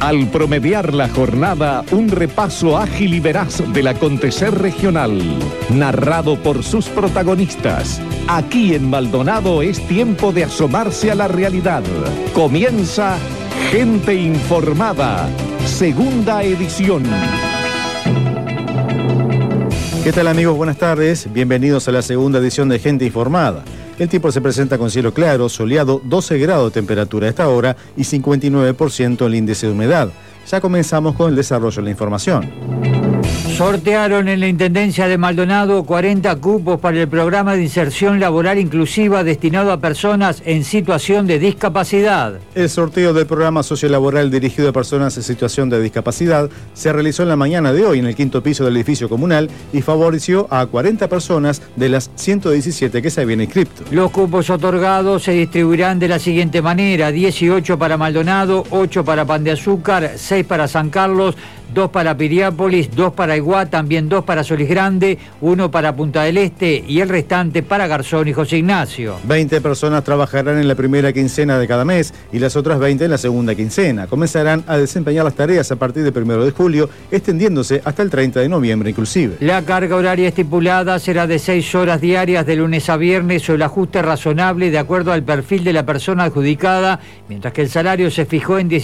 Al promediar la jornada, un repaso ágil y veraz del acontecer regional, narrado por sus protagonistas. Aquí en Maldonado es tiempo de asomarse a la realidad. Comienza Gente Informada, segunda edición. ¿Qué tal, amigos? Buenas tardes. Bienvenidos a la segunda edición de Gente Informada. El tiempo se presenta con cielo claro, soleado, 12 grados de temperatura a esta hora y 59% el índice de humedad. Ya comenzamos con el desarrollo de la información. Sortearon en la Intendencia de Maldonado 40 cupos para el programa de inserción laboral inclusiva destinado a personas en situación de discapacidad. El sorteo del programa sociolaboral dirigido a personas en situación de discapacidad se realizó en la mañana de hoy en el quinto piso del edificio comunal y favoreció a 40 personas de las 117 que se habían inscrito. Los cupos otorgados se distribuirán de la siguiente manera: 18 para Maldonado, 8 para Pan de Azúcar, 6 para San Carlos, 2 para Piriápolis, 2 para Iguá, también 2 para Solís Grande, 1 para Punta del Este y el restante para Garzón y José Ignacio. 20 personas trabajarán en la primera quincena de cada mes y las otras 20 en la segunda quincena. Comenzarán a desempeñar las tareas a partir del 1 de julio, extendiéndose hasta el 30 de noviembre inclusive. La carga horaria estipulada será de 6 horas diarias de lunes a viernes o el ajuste razonable de acuerdo al perfil de la persona adjudicada, mientras que el salario se fijó en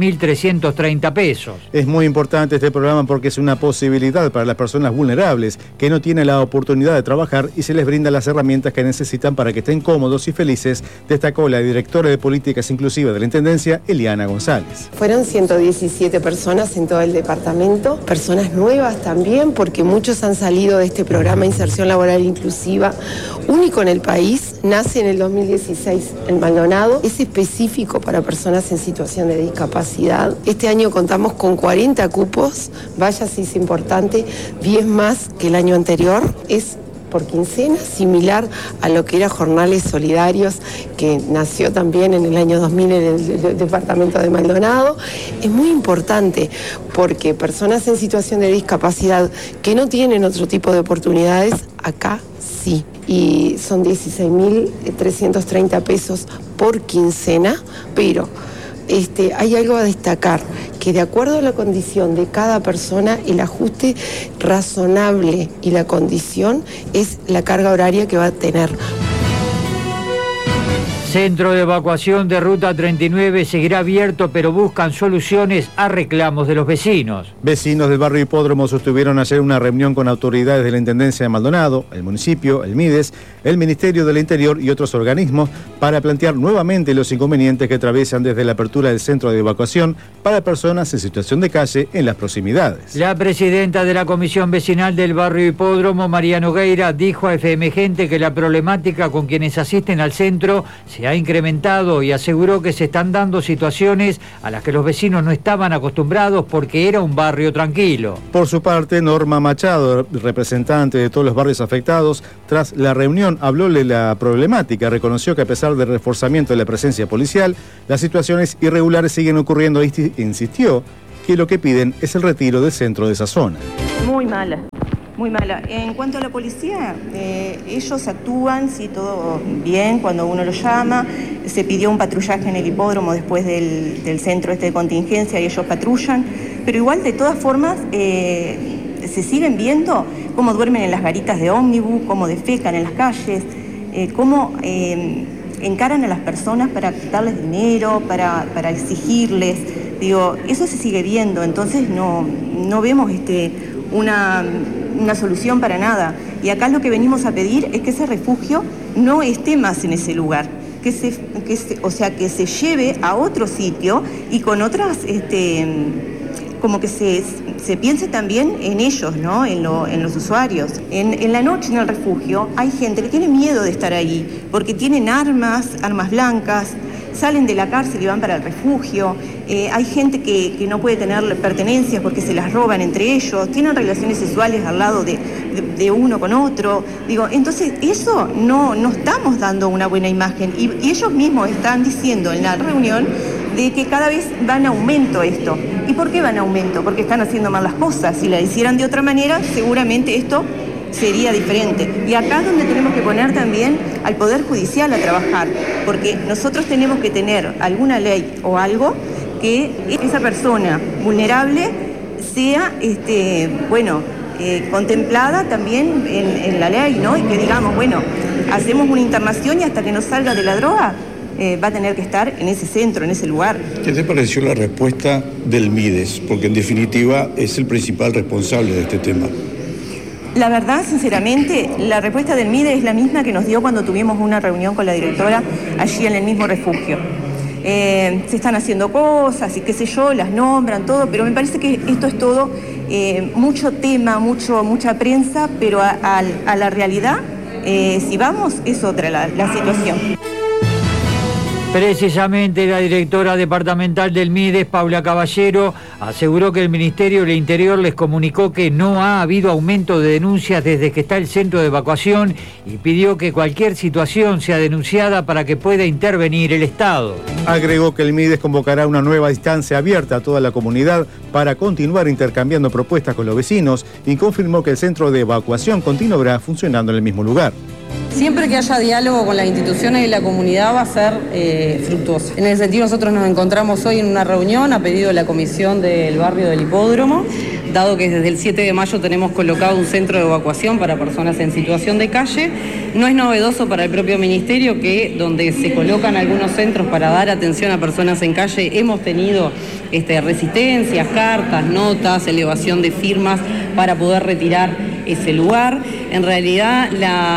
16.330 pesos. Es muy importante este programa porque es una posibilidad para las personas vulnerables que no tienen la oportunidad de trabajar y se les brinda las herramientas que necesitan para que estén cómodos y felices, destacó la directora de Políticas Inclusivas de la Intendencia, Eliana González. Fueron 117 personas en todo el departamento, personas nuevas también, porque muchos han salido de este programa de inserción laboral inclusiva, único en el país, nace en el 2016 en Maldonado, es específico para personas en situación de discapacidad. Este año contamos con 40 cupos, vaya si es importante, 10 más que el año anterior, es por quincena, similar a lo que era Jornales Solidarios, que nació también en el año 2000 en el departamento de Maldonado. Es muy importante porque personas en situación de discapacidad que no tienen otro tipo de oportunidades, acá sí. Y son 16.330 pesos por quincena, pero hay algo a destacar, que de acuerdo a la condición de cada persona, el ajuste razonable y la condición es la carga horaria que va a tener. Centro de evacuación de Ruta 39 seguirá abierto, pero buscan soluciones a reclamos de los vecinos. Vecinos del barrio Hipódromo sostuvieron ayer una reunión con autoridades de la Intendencia de Maldonado, el municipio, el MIDES, el Ministerio del Interior y otros organismos para plantear nuevamente los inconvenientes que atraviesan desde la apertura del centro de evacuación para personas en situación de calle en las proximidades. La presidenta de la Comisión Vecinal del barrio Hipódromo, María Nogueira, dijo a FM Gente que la problemática con quienes asisten al centro se ha incrementado y aseguró que se están dando situaciones a las que los vecinos no estaban acostumbrados porque era un barrio tranquilo. Por su parte, Norma Machado, representante de todos los barrios afectados, tras la reunión habló de la problemática, reconoció que a pesar del reforzamiento de la presencia policial, las situaciones irregulares siguen ocurriendo e insistió que lo que piden es el retiro del centro de esa zona. Muy mala. Muy mala. En cuanto a la policía, ellos actúan, sí, todo bien, cuando uno los llama. Se pidió un patrullaje en el hipódromo después del centro de contingencia y ellos patrullan. Pero igual, de todas formas, se siguen viendo cómo duermen en las garitas de ómnibus, cómo defecan en las calles, cómo encaran a las personas para quitarles dinero, para exigirles. Digo, eso se sigue viendo, entonces no vemos una solución para nada. Y acá lo que venimos a pedir es que ese refugio no esté más en ese lugar, que se lleve a otro sitio y con otras, como que se piense también en ellos, ¿no? En los usuarios. En la noche en el refugio hay gente que tiene miedo de estar ahí, porque tienen armas blancas, salen de la cárcel y van para el refugio, hay gente que no puede tener pertenencias porque se las roban entre ellos, tienen relaciones sexuales al lado de uno con otro. Digo, entonces eso no estamos dando una buena imagen y ellos mismos están diciendo en la reunión de que cada vez va en aumento esto. ¿Y por qué va en aumento? Porque están haciendo mal las cosas. Si la hicieran de otra manera, seguramente esto sería diferente. Y acá es donde tenemos que poner también al Poder Judicial a trabajar, porque nosotros tenemos que tener alguna ley o algo que esa persona vulnerable sea, contemplada también en la ley, ¿no? Y que digamos, bueno, hacemos una internación y hasta que no salga de la droga va a tener que estar en ese centro, en ese lugar. ¿Qué te pareció la respuesta del MIDES? Porque en definitiva es el principal responsable de este tema. La verdad, sinceramente, la respuesta del MIDES es la misma que nos dio cuando tuvimos una reunión con la directora allí en el mismo refugio. Se están haciendo cosas y qué sé yo, las nombran, todo, pero me parece que esto es todo mucho tema, mucha prensa, pero a la realidad, si vamos, es otra la situación. Precisamente la directora departamental del MIDES, Paula Caballero, aseguró que el Ministerio del Interior les comunicó que no ha habido aumento de denuncias desde que está el centro de evacuación y pidió que cualquier situación sea denunciada para que pueda intervenir el Estado. Agregó que el MIDES convocará una nueva instancia abierta a toda la comunidad para continuar intercambiando propuestas con los vecinos y confirmó que el centro de evacuación continuará funcionando en el mismo lugar. Siempre que haya diálogo con las instituciones y la comunidad va a ser fructuoso. En ese sentido, nosotros nos encontramos hoy en una reunión a pedido de la comisión del barrio del Hipódromo, dado que desde el 7 de mayo tenemos colocado un centro de evacuación para personas en situación de calle. No es novedoso para el propio ministerio que donde se colocan algunos centros para dar atención a personas en calle hemos tenido resistencias, cartas, notas, elevación de firmas para poder retirar ese lugar. En realidad,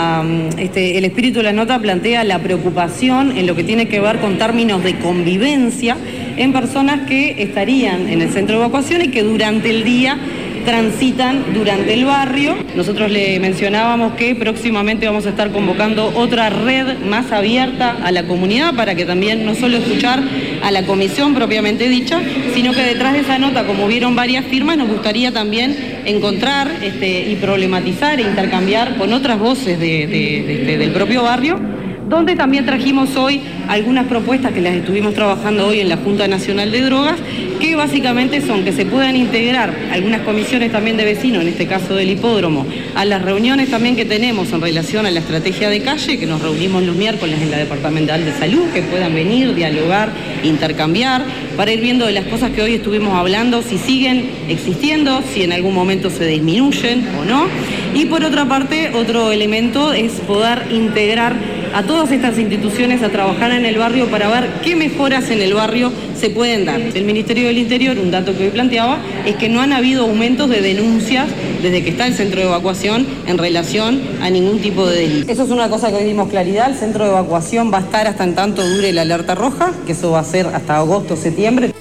el espíritu de la nota plantea la preocupación en lo que tiene que ver con términos de convivencia en personas que estarían en el centro de evacuación y que durante el día transitan durante el barrio. Nosotros le mencionábamos que próximamente vamos a estar convocando otra red más abierta a la comunidad para que también no solo escuchar a la comisión propiamente dicha, sino que detrás de esa nota, como vieron varias firmas, nos gustaría también encontrar y problematizar e intercambiar con otras voces del propio barrio, donde también trajimos hoy algunas propuestas que las estuvimos trabajando hoy en la Junta Nacional de Drogas, que básicamente son que se puedan integrar algunas comisiones también de vecinos, en este caso del Hipódromo, a las reuniones también que tenemos en relación a la estrategia de calle, que nos reunimos los miércoles en la Departamental de Salud, que puedan venir, dialogar, intercambiar, para ir viendo de las cosas que hoy estuvimos hablando, si siguen existiendo, si en algún momento se disminuyen o no. Y por otra parte, otro elemento es poder integrar a todas estas instituciones a trabajar en el barrio para ver qué mejoras en el barrio se pueden dar. El Ministerio del Interior, un dato que hoy planteaba, es que no han habido aumentos de denuncias desde que está el centro de evacuación en relación a ningún tipo de delito. Eso es una cosa que hoy dimos claridad, el centro de evacuación va a estar hasta en tanto dure la alerta roja, que eso va a ser hasta agosto, septiembre.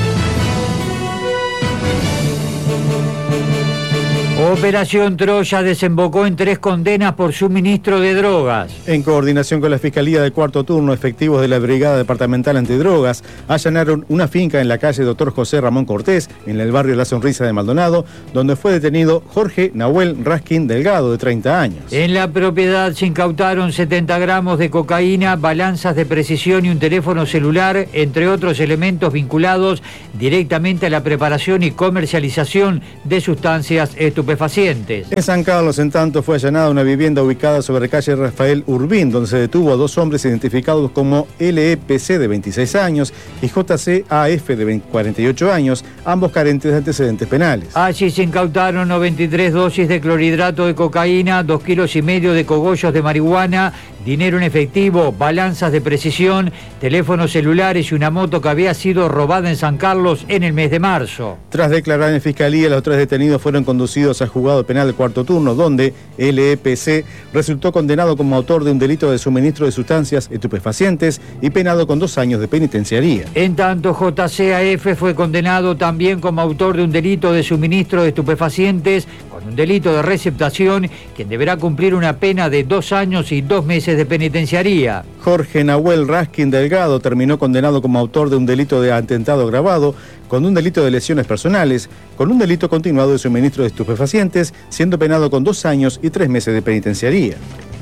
Operación Troya desembocó en 3 condenas por suministro de drogas. En coordinación con la Fiscalía del Cuarto Turno, efectivos de la Brigada Departamental Antidrogas allanaron una finca en la calle Dr. José Ramón Cortés, en el barrio La Sonrisa de Maldonado, donde fue detenido Jorge Nahuel Raskin Delgado, de 30 años. En la propiedad se incautaron 70 gramos de cocaína, balanzas de precisión y un teléfono celular, entre otros elementos vinculados directamente a la preparación y comercialización de sustancias estupefacientes. En San Carlos, en tanto, fue allanada una vivienda ubicada sobre calle Rafael Urbín, donde se detuvo a 2 hombres identificados como LEPC, de 26 años, y JCAF, de 48 años, ambos carentes de antecedentes penales. Allí se incautaron 93 dosis de clorhidrato de cocaína, 2,5 kilos de cogollos de marihuana, dinero en efectivo, balanzas de precisión, teléfonos celulares y una moto que había sido robada en San Carlos en el mes de marzo. Tras declarar en fiscalía, los 3 detenidos fueron conducidos al juzgado penal del Cuarto Turno, donde LEPC resultó condenado como autor de un delito de suministro de sustancias estupefacientes y penado con 2 años de penitenciaría. En tanto, JCAF fue condenado también como autor de un delito de suministro de estupefacientes con un delito de receptación, quien deberá cumplir una pena de 2 años y 2 meses de penitenciaría. Jorge Nahuel Raskin Delgado terminó condenado como autor de un delito de atentado agravado, con un delito de lesiones personales, con un delito continuado de suministro de estupefacientes, siendo penado con 2 años y 3 meses de penitenciaría.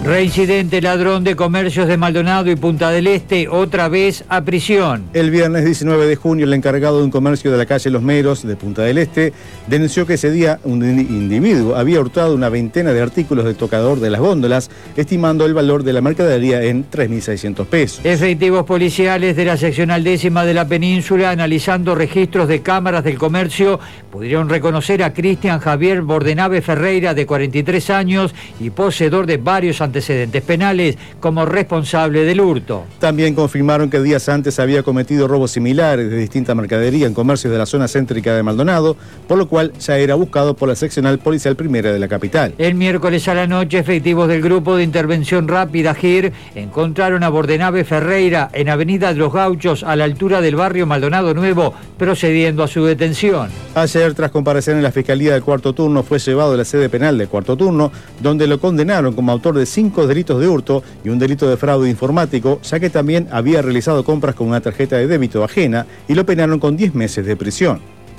Reincidente ladrón de comercios de Maldonado y Punta del Este, otra vez a prisión. El viernes 19 de junio, el encargado de un comercio de la calle Los Meros, de Punta del Este, denunció que ese día un individuo había hurtado una veintena de artículos del tocador de las góndolas, estimando el valor de la mercadería en 3.600 pesos. Efectivos policiales de la seccional 10ª de la península, analizando registros de cámaras del comercio, pudieron reconocer a Cristian Javier Bordenave Ferreira, de 43 años y poseedor de varios antecedentes penales, como responsable del hurto. También confirmaron que días antes había cometido robos similares de distinta mercadería en comercios de la zona céntrica de Maldonado, por lo cual ya era buscado por la seccional policial primera de la capital. El miércoles a la noche, efectivos del Grupo de Intervención Rápida GIR encontraron a Bordenave Ferreira en Avenida de los Gauchos, a la altura del barrio Maldonado Nuevo, procediendo a su detención. Ayer, tras comparecer en la Fiscalía del Cuarto Turno, fue llevado a la sede penal del Cuarto Turno, donde lo condenaron como autor de 5 delitos de hurto y un delito de fraude informático, ya que también había realizado compras con una tarjeta de débito ajena, y lo penaron con 10 meses de prisión.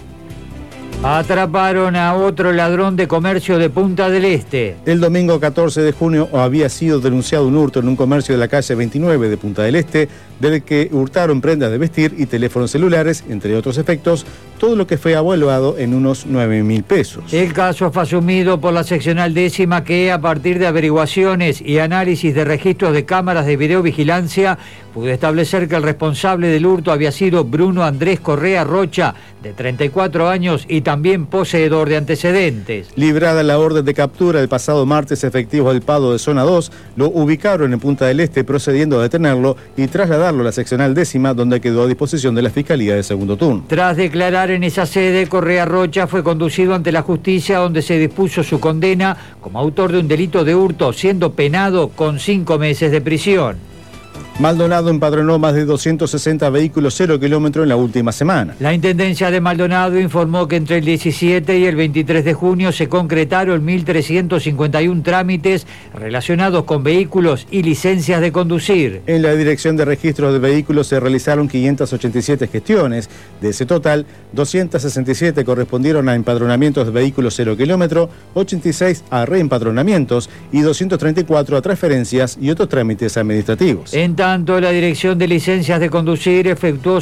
Atraparon a otro ladrón de comercio de Punta del Este. El domingo 14 de junio había sido denunciado un hurto en un comercio de la calle 29 de Punta del Este, del que hurtaron prendas de vestir y teléfonos celulares, entre otros efectos, todo lo que fue evaluado en unos 9.000 pesos. El caso fue asumido por la seccional 10ª, que a partir de averiguaciones y análisis de registros de cámaras de videovigilancia pudo establecer que el responsable del hurto había sido Bruno Andrés Correa Rocha, de 34 años y también poseedor de antecedentes. Librada la orden de captura el pasado martes, efectivos del PADO de Zona 2 lo ubicaron en Punta del Este, procediendo a detenerlo y trasladarlo a la seccional 10ª, donde quedó a disposición de la Fiscalía de Segundo Turno. Tras declarar en esa sede, Correa Rocha fue conducido ante la justicia, donde se dispuso su condena como autor de un delito de hurto, siendo penado con 5 meses de prisión. Maldonado empadronó más de 260 vehículos 0 kilómetros en la última semana. La Intendencia de Maldonado informó que entre el 17 y el 23 de junio se concretaron 1.351 trámites relacionados con vehículos y licencias de conducir. En la Dirección de Registros de Vehículos se realizaron 587 gestiones. De ese total, 267 correspondieron a empadronamientos de vehículos 0 kilómetros, 86 a reempadronamientos y 234 a transferencias y otros trámites administrativos. En tanto, la Dirección de Licencias de Conducir efectuó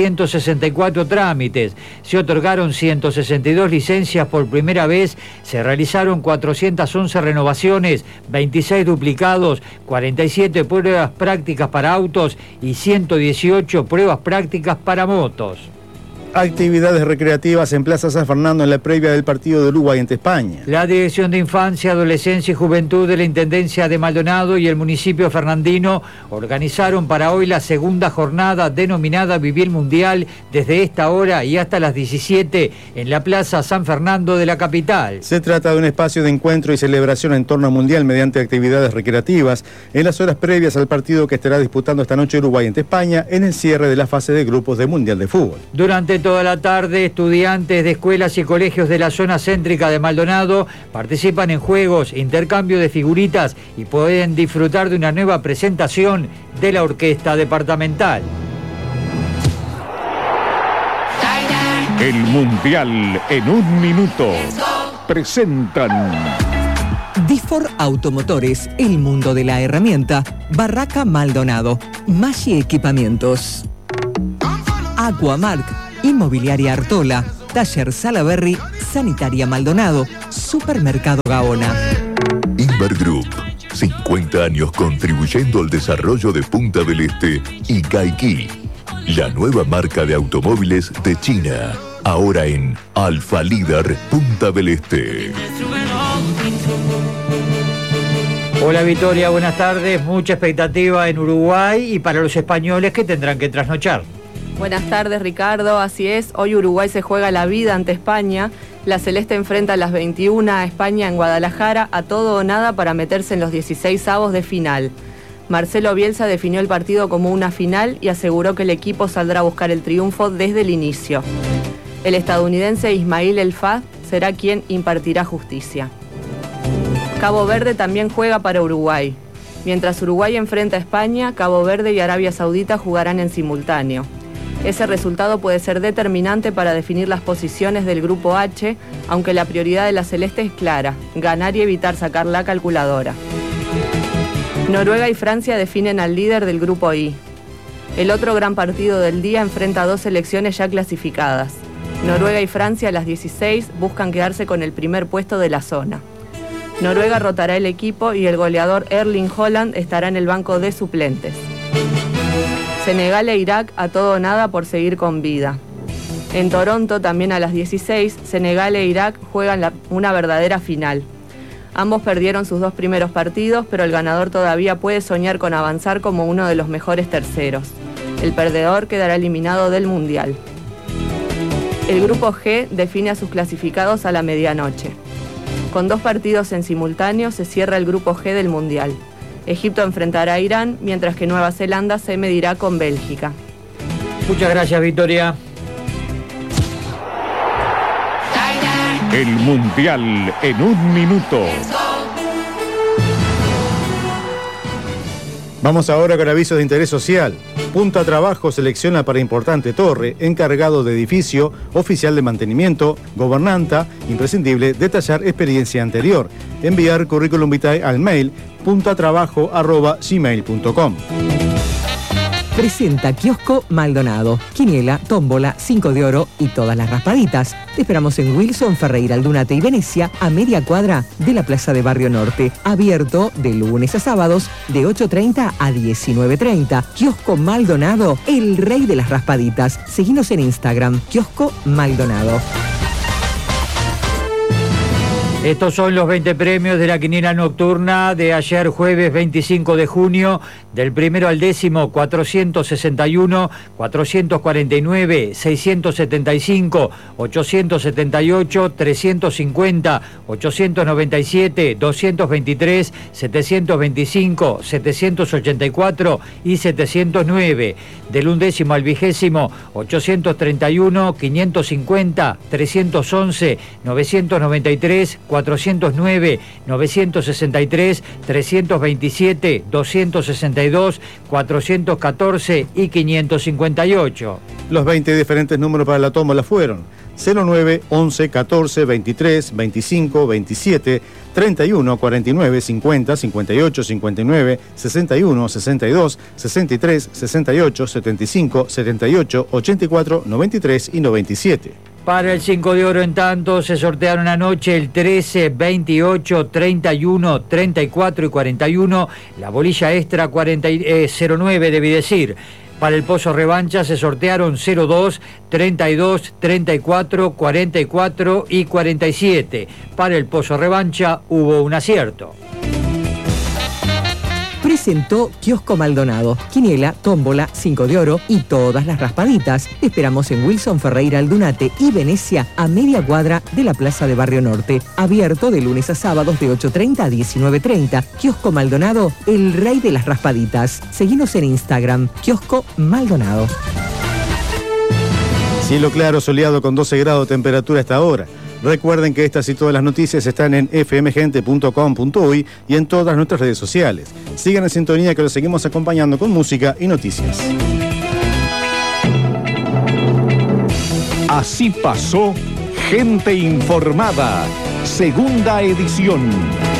764 trámites, se otorgaron 162 licencias por primera vez, se realizaron 411 renovaciones, 26 duplicados, 47 pruebas prácticas para autos y 118 pruebas prácticas para motos. Actividades recreativas en Plaza San Fernando en la previa del partido de Uruguay ante España. La Dirección de Infancia, Adolescencia y Juventud de la Intendencia de Maldonado y el municipio fernandino organizaron para hoy la segunda jornada denominada Vivir Mundial, desde esta hora y hasta las 17 en la Plaza San Fernando de la capital. Se trata de un espacio de encuentro y celebración en torno al Mundial mediante actividades recreativas en las horas previas al partido que estará disputando esta noche Uruguay ante España, en el cierre de la fase de grupos del Mundial de Fútbol. Durante toda la tarde, estudiantes de escuelas y colegios de la zona céntrica de Maldonado participan en juegos, intercambio de figuritas y pueden disfrutar de una nueva presentación de la orquesta departamental. El Mundial en un minuto. Presentan Difor Automotores, el mundo de la herramienta. Barraca Maldonado. Maggi Equipamientos. Aquamark. Inmobiliaria Artola, Taller Salaberry, Sanitaria Maldonado, Supermercado Gaona. Inver Group, 50 años contribuyendo al desarrollo de Punta del Este y Caikí, la nueva marca de automóviles de China, ahora en Alfa Líder Punta del Este. Hola Victoria, buenas tardes. Mucha expectativa en Uruguay y para los españoles que tendrán que trasnochar. Buenas tardes, Ricardo. Así es, hoy Uruguay se juega la vida ante España. La Celeste enfrenta a las 21 a España en Guadalajara, a todo o nada para meterse en los 16avos de final. Marcelo Bielsa definió el partido como una final y aseguró que el equipo saldrá a buscar el triunfo desde el inicio. El estadounidense Ismail El Fad será quien impartirá justicia. Cabo Verde también juega para Uruguay. Mientras Uruguay enfrenta a España, Cabo Verde y Arabia Saudita jugarán en simultáneo. Ese resultado puede ser determinante para definir las posiciones del Grupo H, aunque la prioridad de la Celeste es clara: ganar y evitar sacar la calculadora. Noruega y Francia definen al líder del grupo I. El otro gran partido del día enfrenta a dos selecciones ya clasificadas. Noruega y Francia a las 16 buscan quedarse con el primer puesto de la zona. Noruega rotará el equipo y el goleador Erling Haaland estará en el banco de suplentes. Senegal e Irak a todo o nada por seguir con vida. En Toronto, también a las 16, Senegal e Irak juegan una verdadera final. Ambos perdieron sus dos primeros partidos, pero el ganador todavía puede soñar con avanzar como uno de los mejores terceros. El perdedor quedará eliminado del Mundial. El grupo G define a sus clasificados a la medianoche. Con dos partidos en simultáneo se cierra el grupo G del Mundial. Egipto enfrentará a Irán, mientras que Nueva Zelanda se medirá con Bélgica. Muchas gracias, Victoria. El Mundial en un minuto. Vamos ahora con avisos de interés social. Punta Trabajo selecciona para importante torre, encargado de edificio, oficial de mantenimiento, gobernanta, imprescindible detallar experiencia anterior. Enviar currículum vitae al mail puntatrabajo@gmail.com. Presenta Kiosco Maldonado, quiniela, tómbola, 5 de oro y todas las raspaditas. Te esperamos en Wilson, Ferreira, Aldunate y Venecia, a media cuadra de la Plaza de Barrio Norte. Abierto de lunes a sábados de 8:30 a 19:30. Kiosco Maldonado, el rey de las raspaditas. Seguinos en Instagram, Kiosco Maldonado. Estos son los 20 premios de la quiniela nocturna de ayer jueves 25 de junio, del primero al décimo, 461, 449, 675, 878, 350, 897, 223, 725, 784 y 709. Del undécimo al vigésimo, 831, 550, 311, 993, 409, 963, 327, 262, 414 y 558. Los 20 diferentes números para la tómbola fueron 09, 11, 14, 23, 25, 27, 31, 49, 50, 58, 59, 61, 62, 63, 68, 75, 78, 84, 93 y 97. Para el 5 de oro, en tanto, se sortearon anoche el 13, 28, 31, 34 y 41, la bolilla extra 09, debí decir. Para el pozo revancha se sortearon 02, 32, 34, 44 y 47. Para el pozo revancha hubo un acierto. Presentó Kiosco Maldonado, quiniela, tómbola, 5 de oro y todas las raspaditas. Te esperamos en Wilson, Ferreira, Aldunate y Venecia, a media cuadra de la Plaza de Barrio Norte. Abierto de lunes a sábados de 8:30 a 19:30. Kiosco Maldonado, el rey de las raspaditas. Seguinos en Instagram, Kiosco Maldonado. Cielo claro, soleado con 12 grados de temperatura hasta ahora. Recuerden que estas y todas las noticias están en fmgente.com.uy y en todas nuestras redes sociales. Sigan en sintonía que los seguimos acompañando con música y noticias. Así pasó Gente Informada, segunda edición.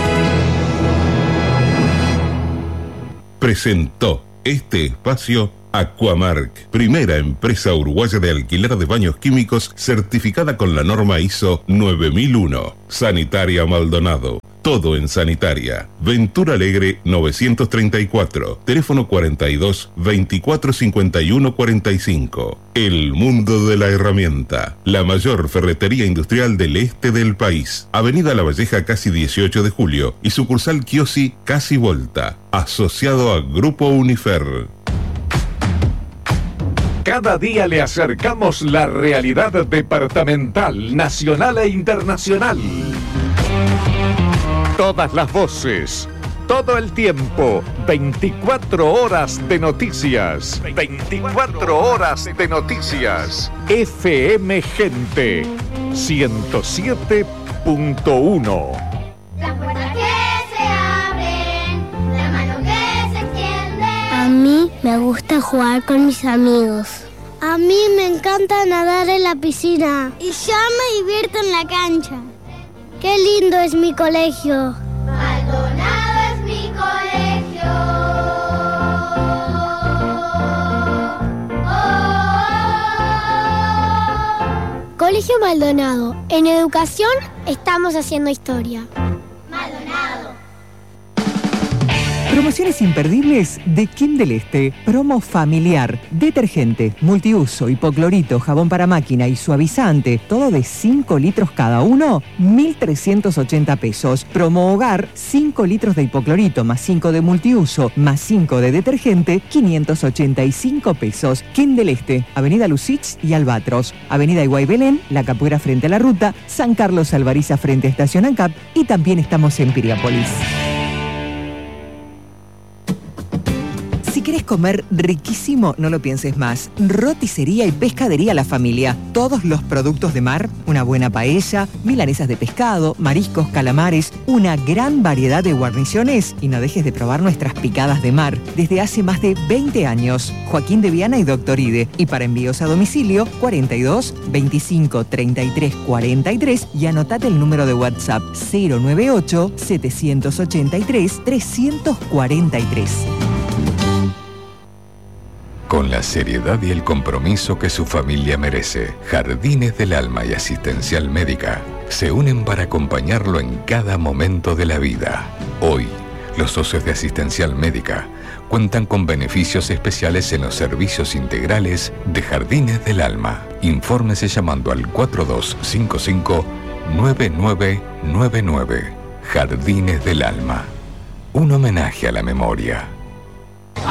Presentó este espacio Aquamark, primera empresa uruguaya de alquiler de baños químicos certificada con la norma ISO 9001. Sanitaria Maldonado, todo en sanitaria. Ventura Alegre 934, teléfono 42 24 51 45. El mundo de la herramienta, la mayor ferretería industrial del este del país. Avenida La Valleja casi 18 de julio y sucursal Chiosi casi Volta, asociado a Grupo Unifer. Cada día le acercamos la realidad departamental, nacional e internacional. Todas las voces, todo el tiempo, 24 horas de noticias. 24 horas de noticias. FM Gente 107.1. Las puertas que se abren, la mano que se extiende. A mí me gusta jugar con mis amigos. A mí me encanta nadar en la piscina. Y yo me divierto en la cancha. Qué lindo es mi colegio. Maldonado es mi colegio. Colegio Maldonado. En educación estamos haciendo historia. Promociones imperdibles de Kim del Este. Promo familiar. Detergente, multiuso, hipoclorito, jabón para máquina y suavizante. Todo de 5 litros cada uno, 1.380 pesos. Promo hogar, 5 litros de hipoclorito más 5 de multiuso más 5 de detergente, 585 pesos. Kim del Este, Avenida Lucich y Albatros. Avenida Iguay Belén, La Capuera frente a la ruta. San Carlos Alvariza frente a Estación ANCAP. Y también estamos en Piriápolis. Si querés comer riquísimo, no lo pienses más. Roticería y pescadería La Familia. Todos los productos de mar, una buena paella, milanesas de pescado, mariscos, calamares, una gran variedad de guarniciones y no dejes de probar nuestras picadas de mar. Desde hace más de 20 años. Joaquín de Viana y Doctor Ide. Y para envíos a domicilio, 42 25 33 43 y anotate el número de WhatsApp 098 783 343. Con la seriedad y el compromiso que su familia merece, Jardines del Alma y Asistencial Médica se unen para acompañarlo en cada momento de la vida. Hoy, los socios de Asistencial Médica cuentan con beneficios especiales en los servicios integrales de Jardines del Alma. Infórmese llamando al 4255-9999. Jardines del Alma. Un homenaje a la memoria.